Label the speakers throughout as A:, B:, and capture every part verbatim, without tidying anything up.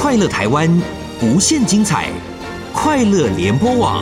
A: 快乐台湾，无限精彩，快乐联播网。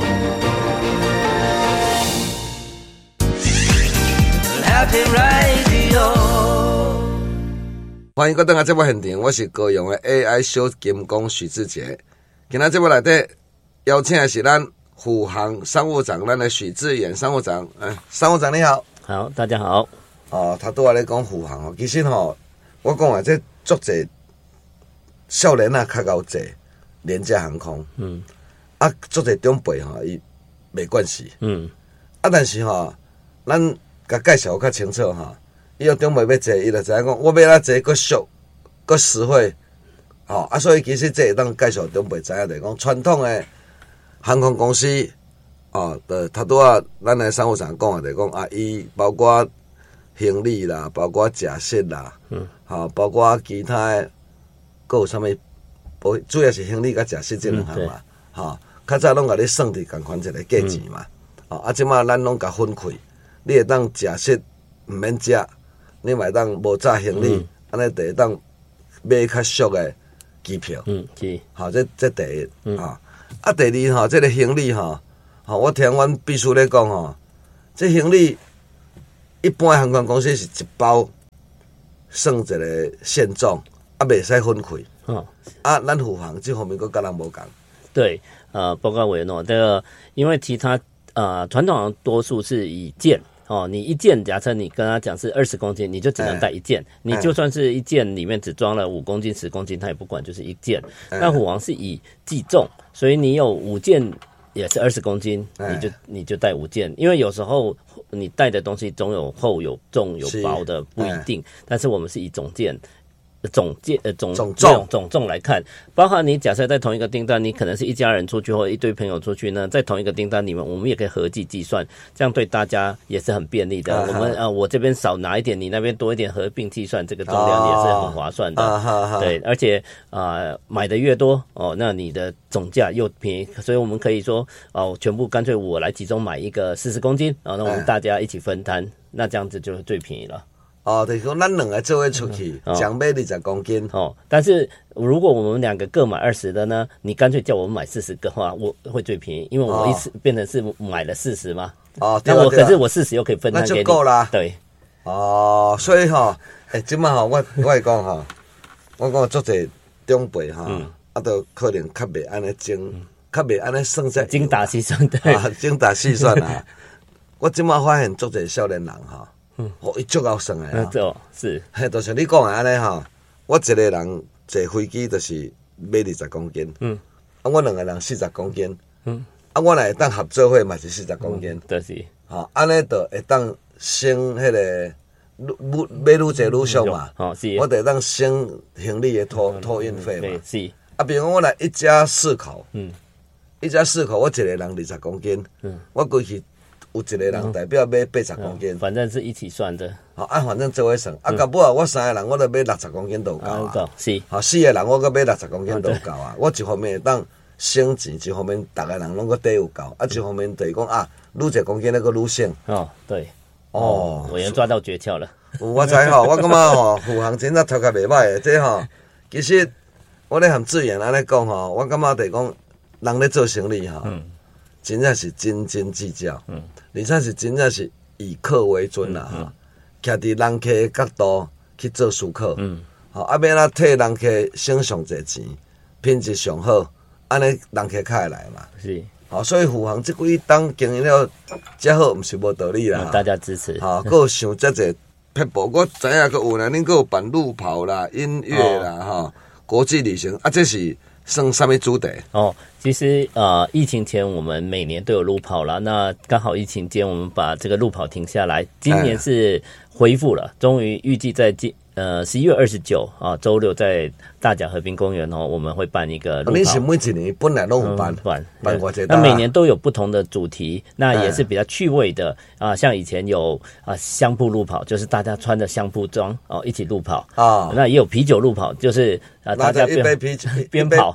B: 欢迎各位到节目现场，我是高雄的 A I 小金工许志杰。今天节目内底邀请的是咱虎航商务长，咱的许志远商务长。哎，商务长你好。
C: 好，大家好。
B: 哦，他拄仔咧讲虎航哦，其实吼、哦，我讲啊，这足侪少年啊，较高济廉价航空，嗯，啊，足侪长辈吼，伊没关系，嗯，啊，但是吼，咱甲介绍较清楚吼，伊有长辈要坐，伊就知影讲，我要哪坐个俗，个实惠，吼、哦，啊，所以其实这会当介绍长辈知影，就是讲传统的航空公司，哦，的他拄仔咱的商务长讲啊，就是讲啊，伊包括行李啦，包括假释啦，嗯，好，包括其他的，还有啥物，主要是行李甲假释这两项嘛，哈、嗯，较早拢甲你算伫共款一个价钱嘛，哦、嗯，啊，即马咱拢甲分开，你会当假释毋免食，你嘛会当无炸行李，安尼就会当买较俗的机票，嗯，是，好，这这第一，嗯、啊，啊，第二吼，这个行李吼，吼，我听阮秘书咧讲吼，这行李。一般航空公司是一包算一个限重，啊，袂使分开。哦，啊，咱虎航这方面佫甲人无共。
C: 对，呃，报告委员哦，这个因为其他呃传统多数是以件哦，你一件假设你跟他讲是二十公斤，你就只能带一件，欸、你就算是一件里面只装了五公斤、十公斤，他也不管，就是一件。欸、但虎航是以计重，所以你有五件。也是二十公斤，你就你就带五件，因为有时候你带的东西总有厚有重有薄的，不一定。但是我们是以总件、总件呃总总重总重来看，包括你假设在同一个订单，你可能是一家人出去或一堆朋友出去呢，在同一个订单里面，我们也可以合计计算，这样对大家也是很便利的。啊、我们啊、呃，我这边少拿一点，你那边多一点，合并计算，这个重量也是很划算的。啊、对，而且啊、呃，买的越多哦，那你的总价又便宜，所以我们可以说哦，全部干脆我来集中买一个四十公斤，然后那我们大家一起分摊，哎、那这样子就是最便宜了。
B: 哦，就是说咱两个做伙出去，讲买二十公斤。
C: 哦，但是如果我们两个各买二十的呢，你干脆叫我们买四十个话，我会最便宜，因为我一次变成是买了四十嘛。哦，那我可是我四十又可以分摊给你，那就够啦。对。
B: 哦，所以吼，诶、欸，即马吼，我我会讲吼，我讲足侪长辈吼，嗯、啊，都可能较袂安尼精，较袂安尼算在
C: 精打细算，对，
B: 啊，精打细算啊。我即马发现足侪少年人吼。嗯，哦，伊足够算诶啊！
C: 哦，是，
B: 嘿，就像你讲诶安尼吼，我一个人坐飞机就是买二十公斤，嗯，啊，我两个人四十公斤，嗯，啊，我若会当合作伙嘛是四十公斤，
C: 就是，
B: 吼，安尼就会当省迄个愈买愈济愈俗嘛，哦，是，我得当省行李诶托托运费嘛，是，啊，比如讲我来一家四口，嗯，一家四口我一个人二十公斤，嗯，我过去。有一个人代表买八十公斤、嗯嗯，
C: 反正是一起算的。
B: 好啊，反正做伙算。啊，到尾啊，我三个人我都买六十公斤都够啊。
C: 够是。
B: 好，四个人我搁买六十公斤都够啊。我一方面会当省钱，一方面大家人拢搁底有够。啊，一方面就是讲啊，愈一公斤那个愈省。
C: 哦，对。哦，委员抓到诀窍了。
B: 我知吼，我感觉吼，虎航真正头壳袂歹诶。这吼，其实我咧含志远安尼讲吼，我感觉就是讲人咧做生意吼。嗯。真正是斤斤计较，嗯，而且是真正是以客为尊啦，哈、嗯，徛伫人客的角度去做思考，嗯，好，啊，要咱替人客省上侪钱，品质上好，安尼人客较会来嘛，是，好，所以虎航这几档经营了遮好，毋是无道理啦，
C: 嗯、大家支持，
B: 好，还有想遮侪撇步，我知影佫有啦，恁佫有办路跑啦、音乐啦，哈、哦，国际旅行，啊，这是。剩什么主题？
C: 哦，其实呃，疫情前我们每年都有路跑啦，那刚好疫情间我们把这个路跑停下来，今年是恢复了，终于预计在今呃十一月二十九啊周六在大甲河滨公园哦，我们会办一个路跑。
B: 你是每一年本来都有办、嗯、办办过这个，
C: 那每年都有不同的主题，那也是比较趣味的啊、呃，像以前有啊相扑路跑，就是大家穿着相扑装哦一起路跑啊，那也有啤酒路跑，就是啊大家
B: 一杯啤酒
C: 边跑。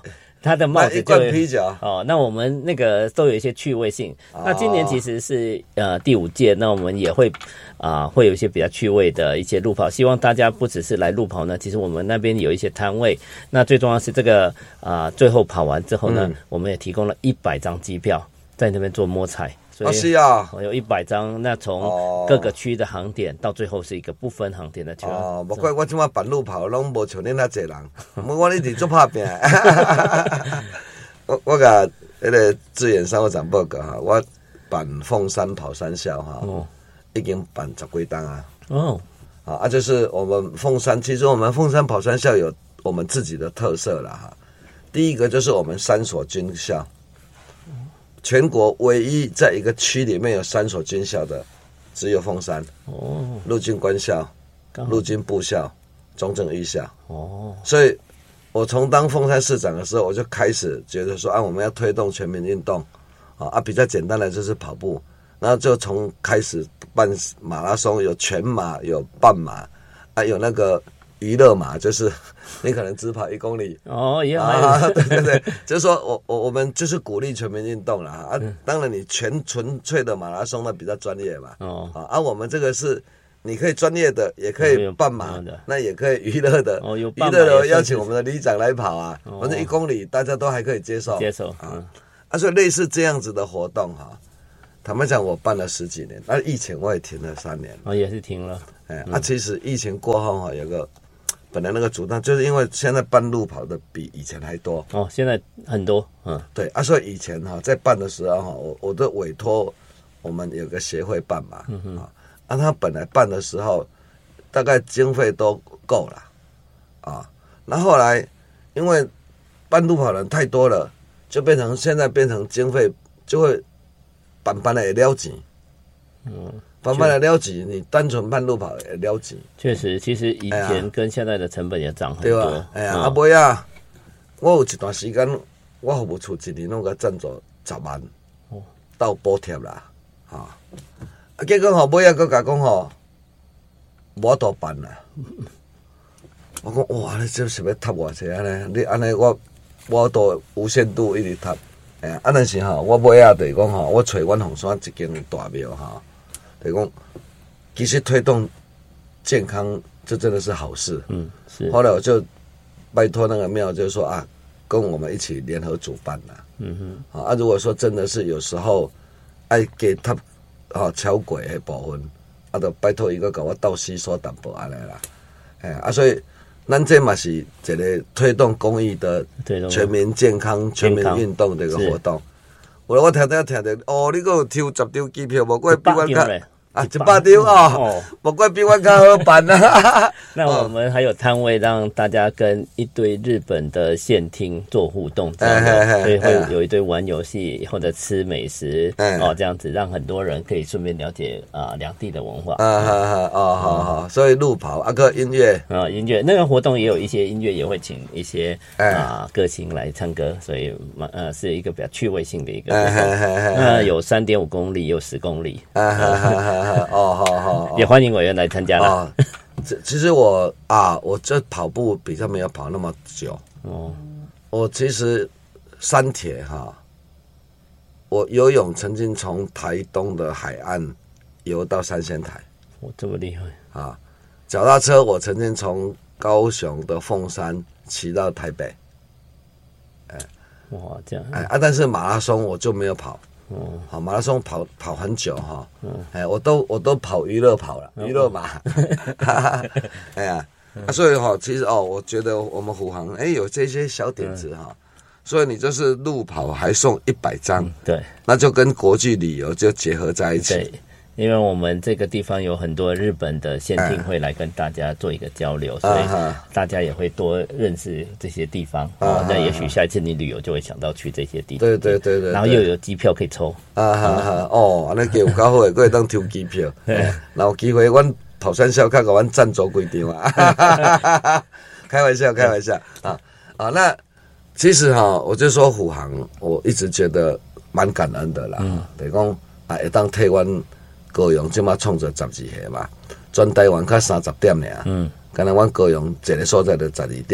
C: 它的帽子就
B: 一罐啤酒
C: 哦，那我们那个都有一些趣味性。哦、那今年其实是呃第五届，那我们也会啊、呃、会有一些比较趣味的一些路跑，希望大家不只是来路跑呢，其实我们那边有一些摊位。那最重要是这个啊、呃、最后跑完之后呢，嗯、我们也提供了一百张机票在那边做摸彩。所以
B: 哦，是啊，
C: 我有一百张，那从各个区的航点、哦、到最后是一个不分航点的球。
B: 哦，不怪我即马办路跑，拢无像恁遐济人，我我一直做拍拼。我我甲迄个志远商务长报告哈，我办凤山跑山校哈，哦、已经办十几档啊。哦，啊，就是我们凤山，其实我们凤山跑山校有我们自己的特色啦哈。第一个就是我们三所军校。全国唯一在一个区里面有三所军校的，只有凤山。哦，陆军官校、陆军部校、中正预校。哦，所以我从当凤山市长的时候，我就开始觉得说，啊，我们要推动全民运动，啊，比较简单的就是跑步，然后就从开始办马拉松，有全马，有半马，啊，有那个娱乐马，就是你可能只跑一公里
C: 哦，也有、
B: 啊，对对对，就是说我我我们就是鼓励全民运动啦啊，嗯、当然你全纯粹的马拉松那比较专业嘛，哦，啊，啊我们这个是你可以专业的，也可以半马，那也可以娱乐的，哦，有娱乐的邀请我们的里长来跑啊，反正一公里大家都还可以接受，
C: 接受
B: 啊，嗯、啊，所以类似这样子的活动哈、啊，坦白讲我办了十几年，那、啊、疫情我也停了三年，
C: 哦，也是停了，
B: 哎，嗯、啊，其实疫情过后哈有个。本来那个主张就是因为现在办路跑的比以前还多
C: 哦，现在很多，嗯，
B: 对啊，所以以前哈在办的时候哈，我我都委托我们有个协会办嘛，嗯哼，啊，他本来办的时候大概经费都够了，啊，那后来因为办路跑人太多了，就变成现在变成经费就会办办的也了钱，嗯。办办的了钱，你单纯办路跑也了钱。
C: 确实，其实以前跟现在的成本也涨很多。
B: 对吧？哎呀，啊尾啊，我有一段时间，我服务处一年拢个赞助十万，哦，到补贴啦，哈、啊。啊，结果吼尾啊，佮甲讲吼，无多办啦。我讲哇，你这是要ทั我济安尼？你安尼我我都无限度一直ทั哎呀，啊，但是吼，我尾啊就是讲吼，我找阮凤山一间大庙哈。等于讲，其实推动健康，这真的是好事。嗯，是。后来我就拜托那个庙，就说啊，跟我们一起联合主办啦。嗯哼。啊，如果说真的是有时候爱给他啊超过的部分，啊，就拜托一个给我倒吸收淡薄安尼啦。哎啊，所以咱这嘛是一个推动公益的全民健康、全民运动的一个活动。我我听听听听，哦，你个有抽十张机票，无怪比我较。啊，一百张哦，不怪比我较好办啊。
C: 那我们还有摊位，让大家跟一堆日本的县厅做互动，这样所以会有一堆玩游戏或者吃美食哦，这样子让很多人可以顺便了解啊两地的文化。
B: 啊哈哈哦，好好，所以路跑啊个音乐
C: 啊音乐那个活动也有一些音乐，也会请一些啊歌星来唱歌，所以呃是一个比较趣味性的一个活动。那有三点五公里，有十公里。啊哈哈。
B: 哦，好好，
C: 也欢迎委员来参加啦。哦，
B: 其实我啊，我这跑步比较没有跑那么久。哦，我其实三铁哈，我游泳曾经从台东的海岸游到三仙台。
C: 我这么厉害
B: 啊！脚踏车我曾经从高雄的凤山骑到台北。哎，
C: 哇，这样
B: 哎啊！但是马拉松我就没有跑。哦，好，马拉松跑跑很久哈，嗯，哎，我都我都跑娱乐跑了，娱乐马，哎呀，啊，所以哈，其实哦，我觉得我们虎航哎有这些小点子哈，所以你就是路跑还送一百张，
C: 对，
B: 那就跟国际旅游就结合在一起。
C: 对，因为我们这个地方有很多日本的县厅会来跟大家做一个交流，所以大家也会多认识这些地方。哦，那也许下一次你旅游就会想到去这些地方。
B: 对对对对。
C: 然后又有机票可以抽。
B: 啊哈哈哦，安尼给有较好诶，可以当抽机票。然后有机会，阮跑山校较甲阮赞助几张啊！开玩笑，开玩笑啊啊！那其实哈，我就说虎航，我一直觉得蛮感恩的啦。嗯。等于讲啊，会当替阮。高雄即马创造十二个嘛，全台湾较三十点尔。嗯，敢若阮高雄一个所在就十二点，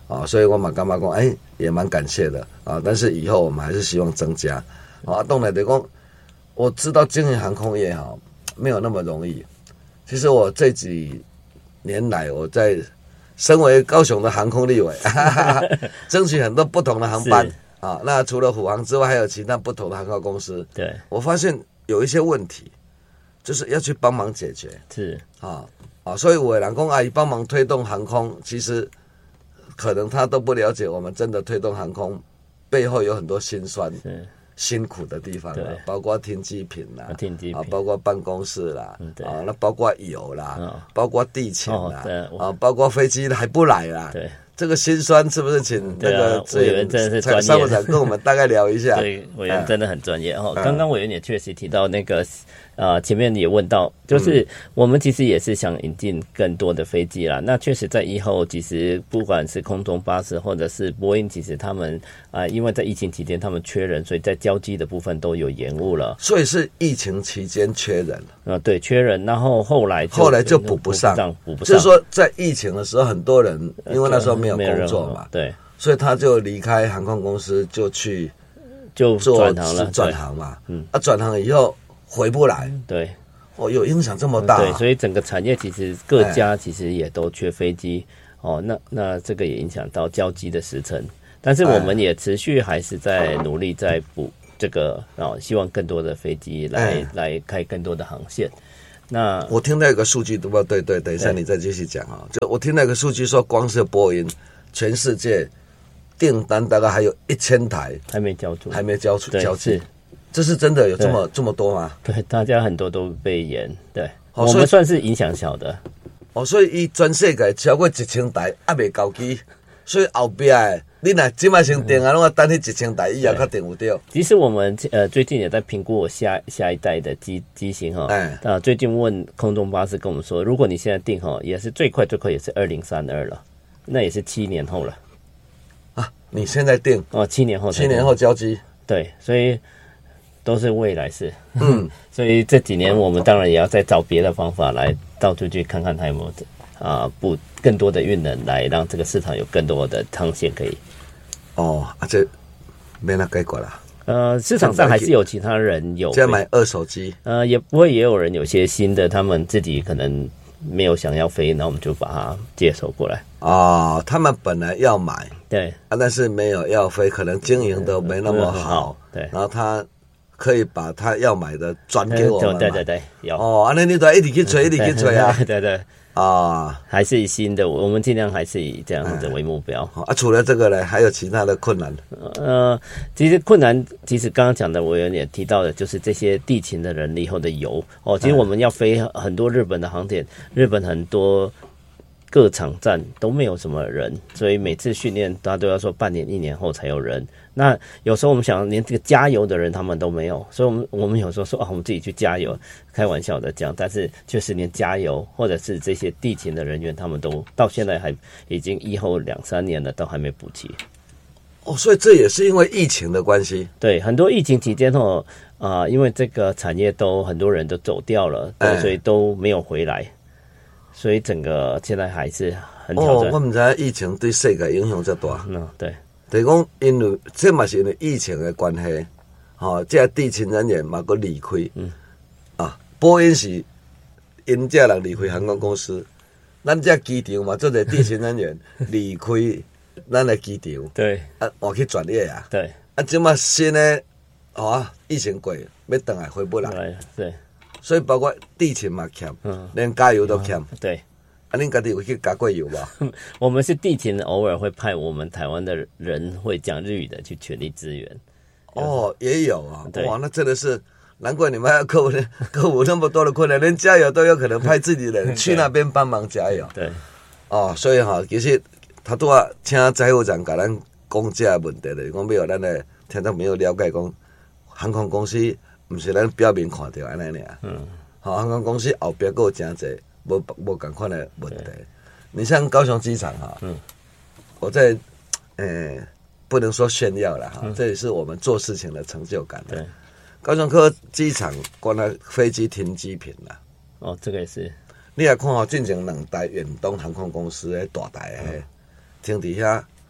B: 啊，所以我嘛感觉讲，哎，也蛮感谢的啊。但是以后我们还是希望增加啊。当然，就讲我知道经营航空业哈没有那么容易。其实我这几年来，我在身为高雄的航空立委，哈哈争取很多不同的航班啊。那除了虎航之外，还有其他不同的航空公司。
C: 对，
B: 我发现有一些问题，就是要去帮忙解决。
C: 是
B: 啊啊，所以我的人讲阿姨帮忙推动航空，其实可能他都不了解我们真的推动航空背后有很多辛酸、辛苦的地方啦，包括停机坪啦，
C: 停机坪
B: 啊，包括办公室啦，
C: 嗯、
B: 啊，那包括油啦，
C: 哦、
B: 包括地勤啦，
C: 哦、
B: 啊，包括飞机还不来啦，
C: 对。
B: 这个辛酸是不是请那个
C: 委员真的是专业，
B: 商务长跟我们大概聊一下？
C: 对，委员真的很专业哈。刚刚委员也确实提到那个，呃，前面也问到，就是我们其实也是想引进更多的飞机啦。那确实在以后，其实不管是空中巴士或者是波音，其实他们啊、呃，因为在疫情期间他们缺人，所以在交机的部分都有延误了。
B: 所以是疫情期间缺人
C: 啊、呃，对，缺人，然后后来就
B: 后来就补不上，
C: 补不上。
B: 就是说，在疫情的时候，很多人因为那时候没有工作嘛，
C: 对，
B: 所以他就离开航空公司，就去
C: 就转行了，
B: 转行嘛，嗯，啊，转行以后回不来，
C: 对，
B: 哦，有影响这么大、啊，
C: 对，所以整个产业其实各家其实也都缺飞机，哦，那那这个也影响到交机的时程，但是我们也持续还是在努力在补这个，哦，希望更多的飞机来、哎、来开更多的航线。那
B: 我听到一个数据，对不对？对，等一下你再继续讲啊。就我听到一个数据说，光是波音，全世界订单大概还有一千台
C: 还没交出，
B: 还没交出交机，这是真的有这么这么多吗？
C: 对，大家很多都被延，对，哦、我们算是影响小的。
B: 哦，所以伊全世界超过一千台还没交机，所以后边的你若今麦先订啊，拢要等迄一千台以后才订有对。
C: 其实我们呃最近也在评估我下下一代的机机型哈，哎，啊最近问空中巴士跟我们说，如果你现在订哈，也是最快最快也是二零三二了，那也是七年后了。
B: 啊，你现在订
C: 哦，七年后，
B: 七年后交机，
C: 对，所以都是未来式。嗯，所以这几年我们当然也要再找别的方法来到处去看看它有没有啊补更多的运能，来让这个市场有更多的航线可以。
B: 哦，啊这没那改过啦。
C: 呃，市场上还是有其他人有
B: 在买二手机，
C: 呃，也不会也有人有些新的，他们自己可能没有想要飞，那我们就把它接手过来。
B: 哦，他们本来要买，
C: 对
B: 啊，但是没有要飞，可能经营的没那么好，
C: 嗯、对，
B: 然后他可以把他要买的转给我们，
C: 对对对，有
B: 哦，啊，那你都一直去吹，一直去吹啊，
C: 对对对。
B: 啊，
C: 还是以新的，我们尽量还是以这样子为目标。
B: 啊，除了这个呢，还有其他的困难？
C: 呃，其实困难，其实刚刚讲的，我有点提到的，就是这些地勤的人力后的油哦。其实我们要飞很多日本的航点，日本很多各场站都没有什么人，所以每次训练大家都要说半年、一年后才有人。那有时候我们想，连这个加油的人他们都没有，所以我们我们有时候说啊，我们自己去加油，开玩笑的讲，但是确实连加油或者是这些地勤的人员，他们都到现在还已经疫后两三年了，都还没补齐。
B: 哦，所以这也是因为疫情的关系。
C: 对，很多疫情期间哦，啊、呃，因为这个产业都很多人都走掉了，对，哎、所以都没有回来，所以整个现在还是很挑战。
B: 哦，我们知道疫情对世界影响这大。
C: 嗯，对。
B: 就是讲，因为这嘛是因为疫情的关系，吼、哦，这地勤人员嘛，佫离开，嗯，啊，波音是因这人离开航空公司，咱这机场嘛，做者地勤人员离开咱的机场，
C: 对，
B: 啊，换去转业啊，
C: 对，
B: 啊，即嘛新的，哦，疫情过，要等来回不来，
C: 对，对，
B: 所以包括地勤嘛欠，嗯，连加油都欠，嗯、
C: 对。
B: 啊，恁家己有去加过油吧？
C: 我们是地勤，偶尔会派我们台湾的人会讲日语的去全力支援。
B: 哦，也有啊，哇，那真的是难怪你们要克服克服那么多的困难，连加油都有可能派自己的人去那边帮忙加油。
C: 对，
B: 哦，所以哈，其实他都要请财务长甲咱讲这个问题的，讲没有咱的听众没有了解讲，航空公司不是咱表面看到安尼尔。嗯，好，航空公司后边还有真济。无无同款的问题，你像高雄机场哈，嗯，我在，呃，不能说炫耀了哈，嗯、这也是我们做事情的成就感。
C: 对，
B: 高雄科机场关了飞机停机坪啦。
C: 哦，这个也是。
B: 你来看哦，进前两台远东航空公司的大台的、嗯、停底下，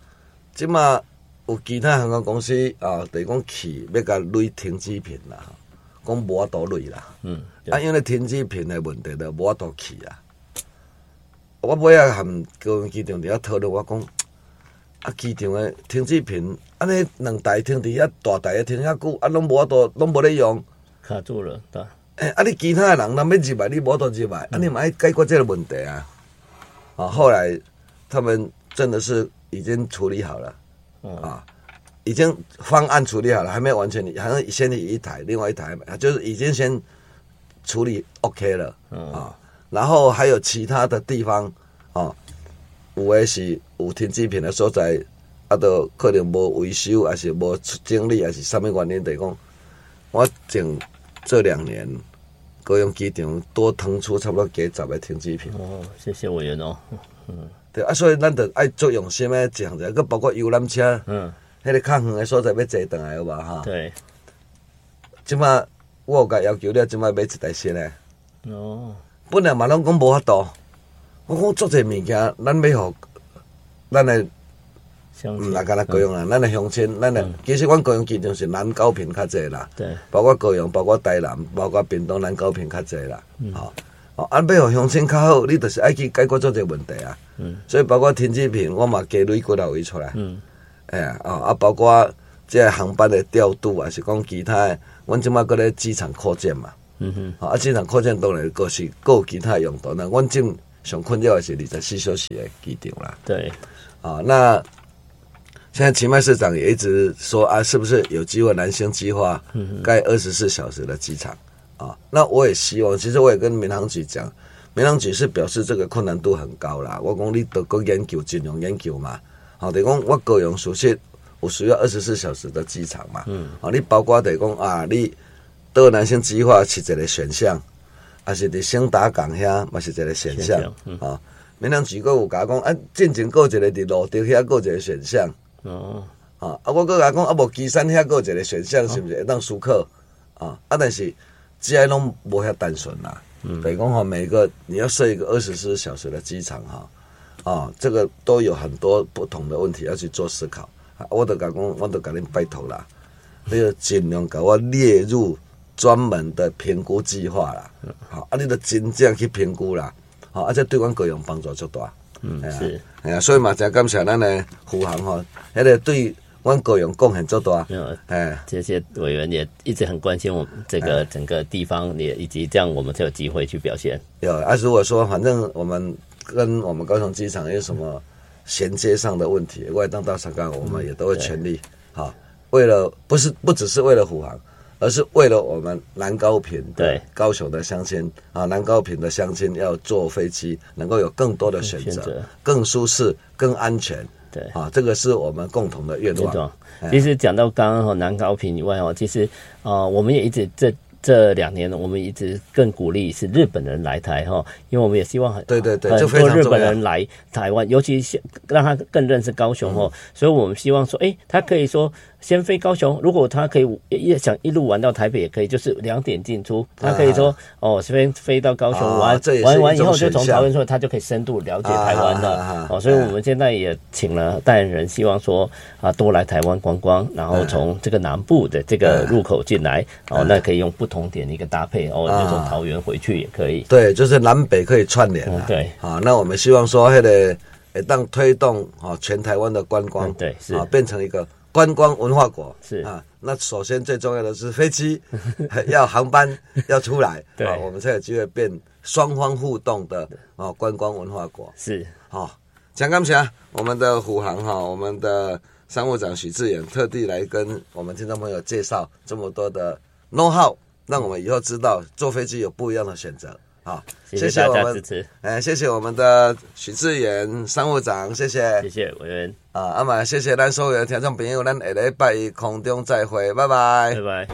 B: 即马有其他航空公司啊，就是讲去要甲累停机坪啦，讲无法度累啦。嗯，啊，因为停机坪的问题就无法度去啊。我尾仔含高雄机场伫遐讨论，我讲啊，机场的停机坪安尼两台停伫遐大台的停遐久，啊，拢无法度，拢无咧用，
C: 卡住了，对。
B: 诶、欸，啊，你其他的人若要入来，你无法度入来，啊，你嘛要解决这个问题啊。啊，后来他们真的是已经处理好了，嗯、啊，已经方案处理好了，还没有完全，好像先一台，另外一台就是已经先处理 OK 了，嗯、啊。然后还有其他的地方啊，有的是有停机坪的所在，啊，都可能无维修，还是无整理，还是什么原因？就是讲，我整这两年高雄机场多腾出差不多几十个停机坪。
C: 哦，谢谢委员哦。嗯，
B: 对啊，所以咱得爱做用心的一项者，佮包括游览车，嗯，迄个较远的所在要坐转来有吧？哈。对。即马我有甲要求了，即马买一台新的。哦。本来嘛，拢讲无法度。我讲做这物件，咱要互咱的，唔来干那高雄人，咱的乡亲，咱的、嗯、其实阮高雄机场是南高屏较济啦。对。包括高雄，包括台南，包括屏东南高屏较济啦。嗯。好、哦，啊，要互乡亲较好，你就是爱去解决做这问题啊。嗯。所以包括停机坪，我嘛加累几啊位出来。嗯。哎呀，啊啊，包括这航班的调度啊，是讲其他的，阮即马搁咧机场扩建嘛。嗯哼，啊，机场扩建当然个是各有其他用途。那阮正上困扰的是二十四小时的机场啦。对，啊，那现在秦迈市长也一直说啊，是不是有机会南星计划盖二十四小时的机场啊？那我也希望，其实我也跟民航局讲，民航局是表示这个困难度很高啦。我讲你得个研究，尽量研究嘛。好、啊，等于讲我高雄属实有需要二十四小时的机场嘛。嗯，啊，你包括等于讲啊，你。到南星计划是一个选项，还是伫兴达港遐嘛是一个选项啊？闽南局有甲讲啊，进前有一个伫路竹遐有一个选项哦啊啊！我搁甲讲啊，无基山遐有一个选项，是不是会当输客啊？啊，但是只爱拢无遐单纯啦。嗯，等于讲吼，每个你要设一个二十四小时的机场哈啊，这个都有很多不同的问题要去做思考。啊、我都甲讲，我都甲恁拜托啦，你要尽量甲我列入。专门的评估计划啦，好，啊，你就真正去评估啦，好，而且对阮高雄帮助足大，嗯，是，哎呀，所以嘛，真感谢咱的虎航吼，迄个对阮高雄贡献足大，哎，
C: 这些委员也一直很关心我们这个整个地方，也以及这样我们才有机会去表现。
B: 有，啊，如果说反正我们跟我们高雄机场有什么衔接上的问题，外当到上港，我们也都会全力，好，为了不是不只是为了虎航。而是为了我们南高屏的高雄的乡亲啊，南高屏的乡亲要坐飞机能够有更多的选择，更舒适、更安全。对啊，这个是我们共同的愿望。
C: 其实讲到刚刚哈南高屏以外哦，其实啊、呃，我们也一直这。这两年，我们一直更鼓励是日本人来台哈，因为我们也希望很
B: 对对对，
C: 很多日本人来台湾，尤其是让他更认识高雄哦、嗯。所以我们希望说，哎，他可以说先飞高雄，如果他可以也想一路玩到台北也可以，就是两点进出。他可以说、啊、哦，飞飞到高雄玩、啊、玩完以后就从桃园出来，他就可以深度了解台湾了、啊啊啊、哦。所以我们现在也请了代言人，希望说啊多来台湾观光，然后从这个南部的这个入口进来、啊、哦，那可以用不同点的一个搭配哦，就从桃园回去也可以。
B: 对，就是南北可以串联、啊嗯、
C: 对，
B: 好，那我们希望说，那个会当推动啊全台湾的观光，
C: 嗯、对，是
B: 啊，变成一个观光文化国。
C: 是
B: 啊，那首先最重要的是飞机要航班要出来，对、啊，我们才有机会变双方互动的啊观光文化国。
C: 是，
B: 好，蒋感谢我们的虎航哈，我们的商务长许志远特地来跟我们听众朋友介绍这么多的 know how， 让我们以后知道坐飞机有不一样的选择。好，
C: 谢谢大家支持。
B: 哎，谢谢我们的许志远商务长，谢谢，
C: 谢谢委员
B: 啊，阿嘛谢谢咱所有的听众朋友，咱下礼拜一空中再会，拜拜，
C: 拜拜。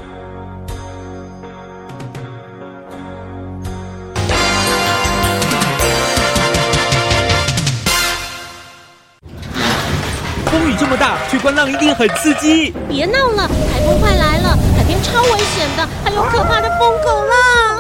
A: 风雨这么大，去观浪一定很刺激。
D: 别闹了，台风快来了，海边超危险的，还有可怕的疯狗浪。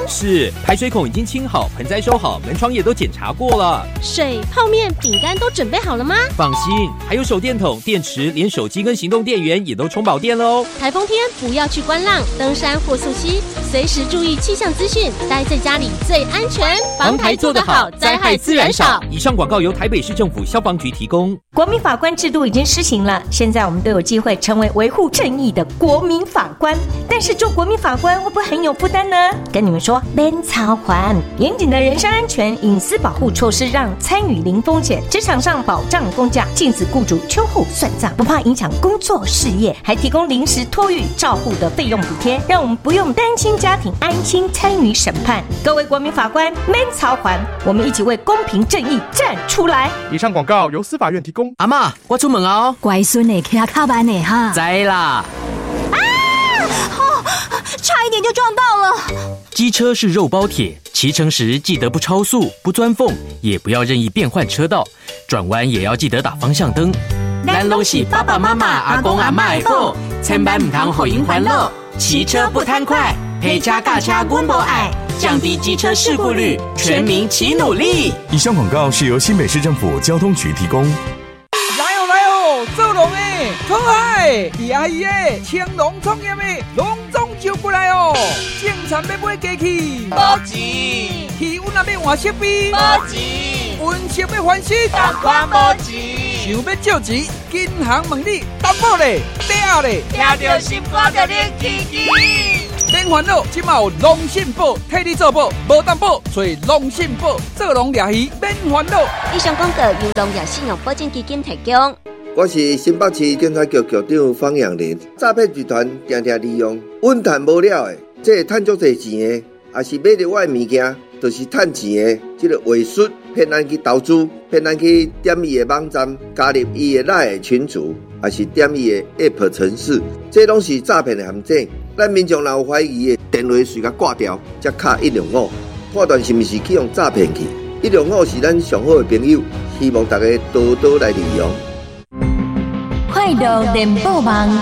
D: 是，排水孔已经清好，盆栽收好，门窗也都检查过了。
E: 水、泡面、饼干都准备好了吗？
D: 放心，还有手电筒、电池，连手机跟行动电源也都充饱电了哦。
E: 台风天不要去观浪、登山或溯溪，随时注意气象资讯，待在家里最安全。
D: 防台做得好，灾害自然少。以上广告由台北市政府消防局提供。
F: 国民法官制度已经施行了，现在我们都有机会成为维护正义的国民法官。但是做国民法官会不会很有负担呢？跟你们说，免操还。严谨的人身安全、隐私保护措施让参与零风险，职场上保障公假，禁止雇主秋后算账，不怕影响工作事业，还提供临时托育照护的费用补贴，让我们不用担心家庭，安心参与审判。各位国民法官，免操还，我们一起为公平正义站出来。
G: 以上广告由司法院提供。
D: 阿嬷，我出门哦。
H: 乖孙的骑卡班的哈。
D: 知啦。
H: 啊！哦，差一点就撞到了。
I: 机车是肉包铁，骑乘时记得不超速、不钻缝，也不要任意变换车道，转弯也要记得打方向灯。
H: 咱拢是爸爸妈妈、阿公阿嬷的宝，千万唔通互因烦恼。骑车不贪快，陪车驾车阮无爱，降低机车事故率，全民齐努力。
J: 以上广告是由新北市政府交通局提供。
K: 来哦来哦，做龙诶，可爱，厉害耶，青龙创业诶，龙总就过来哦。种田要买机器，
L: 无钱；
K: 气温也要换设备，
L: 无钱；
K: 温室要翻新，
L: 同款无钱。
K: 想要借钱，银行问你担保咧，抵押咧，
L: 听到心肝就灵起起。
K: 免烦恼，即马有龙信保替你做保，无担保，找龙信保做龙掠鱼，免烦恼。
M: 以上广告由农业信用保证基金提供。
N: 我是新北市警察局局长方扬林。诈骗集团常常利用稳赚无了的，这赚足侪钱的，也是买到我的物件，就是赚钱的。这个伪术骗咱去投资，骗咱去点伊的网站，加入伊的赖的群组，也是点伊的 App 程式，这拢是诈骗的陷阱。咱民众若有怀疑的，电话随甲挂掉，才敲一零五，判断是毋是去用诈骗去。一零五是咱上好的朋友，希望大家多多来利用。
F: 快乐联播网，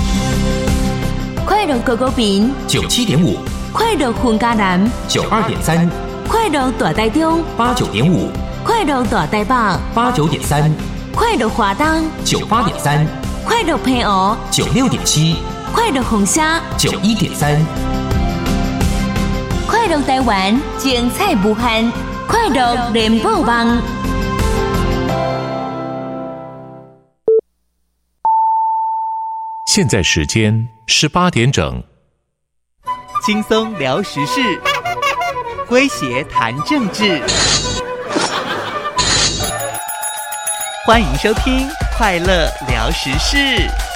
F: 快乐狗狗饼
A: 九七点五，
F: 快乐混家男
A: 九二点三，
F: 快乐大台中
A: 八九点五，
F: 快乐大台北
A: 八九点三，
F: 快乐华东
A: 九八点三，
F: 快乐平湖
A: 九六点七，
F: 快乐红虾
A: 九一点三，
F: 快乐台湾精彩无限，快乐联播网。
O: 现在时间十八点整，
P: 轻松聊时事，诙谐谈政治，欢迎收听《快乐聊时事》。